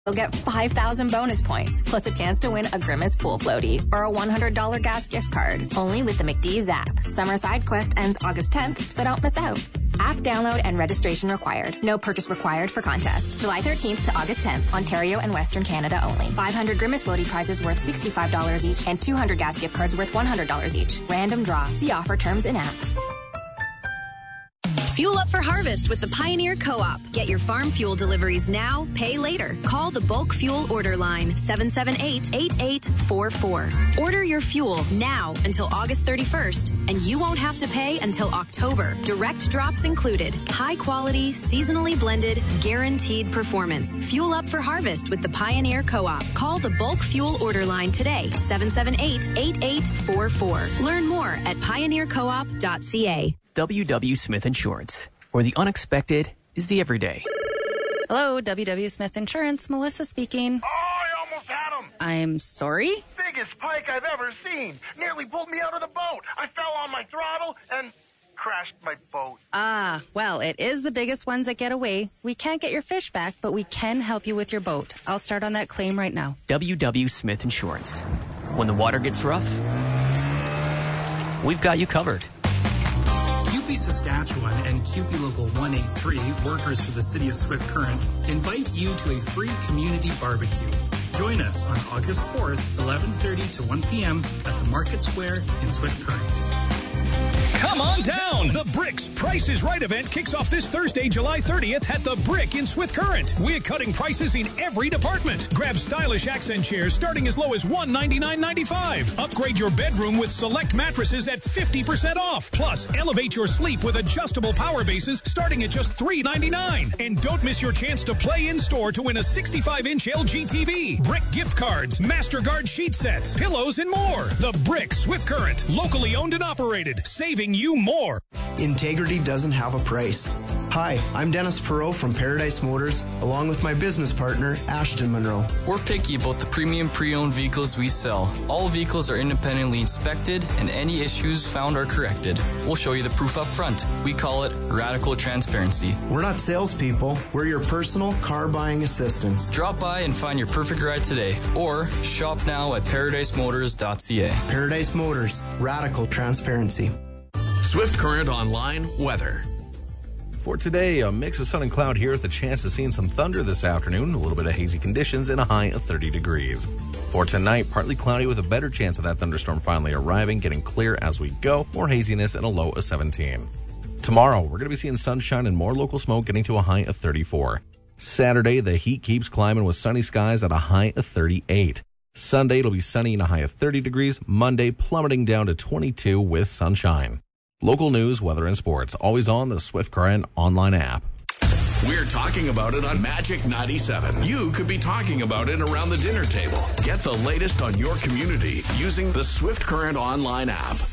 You'll get 5,000 bonus points, plus a chance to win a Grimace pool floaty or a $100 gas gift card. Only with the McDee's app. Summer Side Quest ends August 10th, so don't miss out. App download and registration required. No purchase required for contest. July 13th to August 10th, Ontario and Western Canada only. 500 Grimace floaty prizes worth $65 each and 200 gas gift cards worth $100 each. Random draw. See offer terms in app. Fuel up for harvest with the Pioneer Co-op. Get your farm fuel deliveries now, pay later. Call the bulk fuel order line 778-8844. Order your fuel now until August 31st, and you won't have to pay until October. Direct drops included. High quality, seasonally blended, guaranteed performance. Fuel up for harvest with the Pioneer Co-op. Call the bulk fuel order line today, 778-8844. Learn more at pioneercoop.ca. W.W. Smith Insurance, where the unexpected is the everyday. Hello, W.W. Smith Insurance. Melissa speaking. Oh, I almost had him. I'm sorry? Biggest pike I've ever seen. Nearly pulled me out of the boat. I fell on my throttle and crashed my boat. Ah, well, it is the biggest ones that get away. We can't get your fish back, but we can help you with your boat. I'll start on that claim right now. W.W. Smith Insurance. When the water gets rough, we've got you covered. CUPE Saskatchewan and CUPE Local 183, workers for the City of Swift Current, invite you to a free community barbecue. Join us on August 4th, 11:30 to 1 p.m. at the Market Square in Swift Current. Come on down! The Bricks Price is Right event kicks off this Thursday, July 30th at The Brick in Swift Current. We're cutting prices in every department. Grab stylish accent chairs starting as low as $199.95. Upgrade your bedroom with select mattresses at 50% off. Plus, elevate your sleep with adjustable power bases starting at just $399. And don't miss your chance to play in-store to win a 65-inch LG TV, Brick gift cards, MasterGuard sheet sets, pillows, and more. The Brick Swift Current, locally owned and operated, saving you more. Integrity doesn't have a price. Hi, I'm Dennis Perot from Paradise Motors, along with my business partner, Ashton Monroe. We're picky about the premium pre-owned vehicles we sell. All vehicles are independently inspected, and any issues found are corrected. We'll show you the proof up front. We call it radical transparency. We're not salespeople. We're your personal car buying assistants. Drop by and find your perfect ride today, or shop now at ParadiseMotors.ca. Paradise Motors, radical transparency. Swift Current Online weather. For today, a mix of sun and cloud here with a chance of seeing some thunder this afternoon, a little bit of hazy conditions, and a high of 30 degrees. For tonight, partly cloudy with a better chance of that thunderstorm finally arriving, getting clear as we go, more haziness and a low of 17. Tomorrow, we're going to be seeing sunshine and more local smoke, getting to a high of 34. Saturday, the heat keeps climbing with sunny skies at a high of 38. Sunday, it'll be sunny and a high of 30 degrees. Monday, plummeting down to 22 with sunshine. Local news, weather, and sports, always on the Swift Current online app. We're talking about it on Magic 97. You could be talking about it around the dinner table. Get the latest on your community using the Swift Current online app.